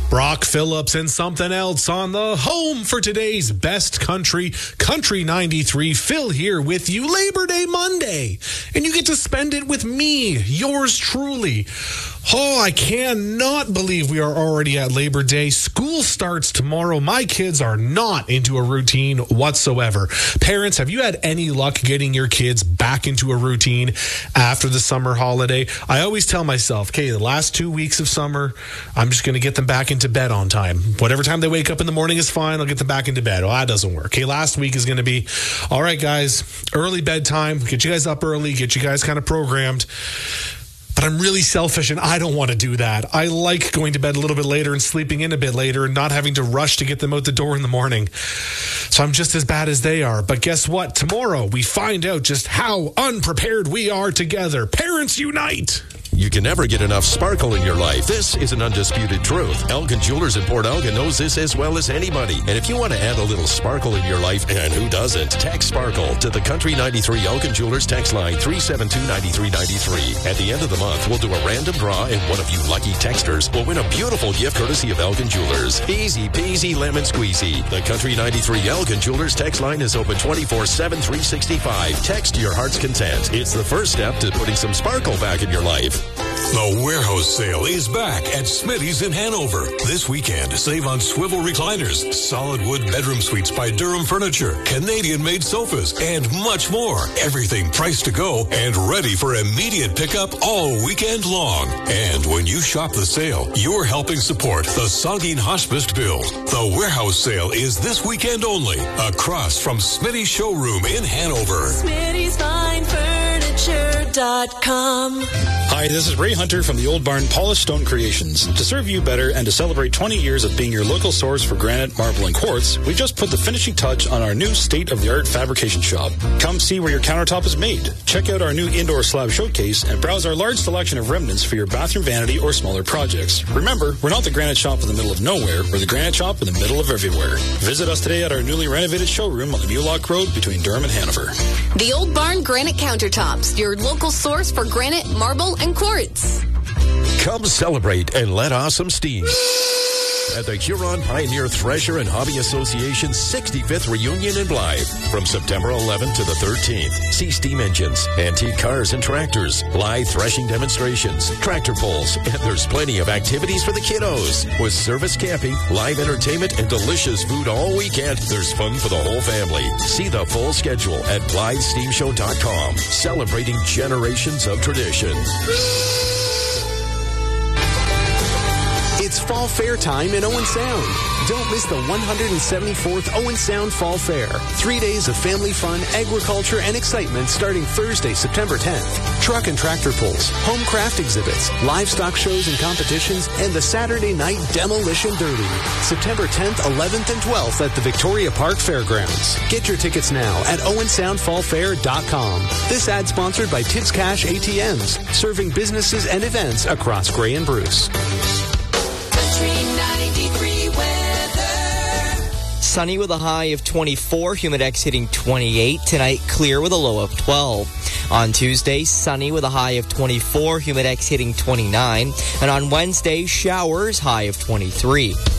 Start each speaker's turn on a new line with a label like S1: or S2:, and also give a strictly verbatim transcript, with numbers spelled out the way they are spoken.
S1: Brock Phillips and something else on the home for today's best country, Country ninety-three. Phil here with you, Labor Day Monday, and you get to spend it with me, yours truly. Oh, I cannot believe we are already at Labor Day. School starts tomorrow. My kids are not into a routine whatsoever. Parents, have you had any luck getting your kids back into a routine after the summer holiday? I always tell myself, okay, the last two weeks of summer, I'm just going to get them back into bed on time. Whatever time they wake up in the morning is fine. I'll get them back into bed. Well, that doesn't work. Okay, last week is going to be, all right, guys, early bedtime. Get you guys up early. Get you guys kind of programmed. But I'm really selfish, and I don't want to do that. I like going to bed a little bit later and sleeping in a bit later and not having to rush to get them out the door in the morning. So I'm just as bad as they are. But guess what? Tomorrow, we find out just how unprepared we are together. Parents unite!
S2: You can never get enough sparkle in your life. This is an undisputed truth. Elgin Jewelers in Port Elgin knows this as well as anybody. And if you want to add a little sparkle in your life, and who doesn't, text sparkle to the Country ninety-three Elgin Jewelers text line three seven two, nine three nine three. At the end of the month, we'll do a random draw, and one of you lucky texters will win a beautiful gift courtesy of Elgin Jewelers. Easy peasy lemon squeezy. The Country ninety-three Elgin Jewelers text line is open twenty-four seven, three sixty-five. Text to your heart's content. It's the first step to putting some sparkle back in your life.
S3: The warehouse sale is back at Smitty's in Hanover. This weekend, save on swivel recliners, solid wood bedroom suites by Durham Furniture, Canadian-made sofas, and much more. Everything priced to go and ready for immediate pickup all weekend long. And when you shop the sale, you're helping support the Saugeen Hospice build. The warehouse sale is this weekend only, across from Smitty's showroom in Hanover.
S4: Smitty's Fine Furniture dot com.
S5: Hi, this is Ray Hunter from the Old Barn Polished Stone Creations. To serve you better and to celebrate twenty years of being your local source for granite, marble, and quartz, we just put the finishing touch on our new state-of-the-art fabrication shop. Come see where your countertop is made. Check out our new indoor slab showcase and browse our large selection of remnants for your bathroom vanity or smaller projects. Remember, we're not the granite shop in the middle of nowhere. We're the granite shop in the middle of everywhere. Visit us today at our newly renovated showroom on the Mulock Road between Durham and Hanover.
S6: The Old Barn Granite Countertops, your local source for granite, marble, and quartz.
S2: Come celebrate and let off some steam at the Huron Pioneer Thresher and Hobby Association's sixty-fifth reunion in Blythe. From September eleventh to the thirteenth, see steam engines, antique cars and tractors, live threshing demonstrations, tractor pulls, and there's plenty of activities for the kiddos. With service camping, live entertainment, and delicious food all weekend, there's fun for the whole family. See the full schedule at Blythe Steam Show dot com, celebrating generations of tradition.
S7: It's Fall Fair time in Owen Sound. Don't miss the one hundred seventy-fourth Owen Sound Fall Fair. Three days of family fun, agriculture, and excitement starting Thursday, September tenth. Truck and tractor pulls, home craft exhibits, livestock shows and competitions, and the Saturday night Demolition Derby. September tenth, eleventh, and twelfth at the Victoria Park Fairgrounds. Get your tickets now at Owen Sound Fall Fair dot com. This ad sponsored by Tips Cash A T Ms, serving businesses and events across Grey and Bruce.
S8: Sunny with a high of twenty-four, Humidex hitting twenty-eight. Tonight, clear with a low of twelve. On Tuesday, sunny with a high of twenty-four, Humidex hitting twenty-nine. And on Wednesday, showers, high of twenty-three.